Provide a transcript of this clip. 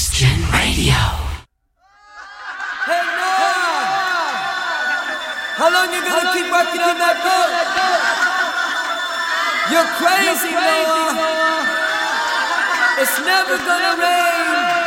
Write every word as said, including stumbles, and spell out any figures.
Christian Radio. Hey Noah, how long you gonna keep working on that boat? You're crazy, Noah. It's never gonna rain.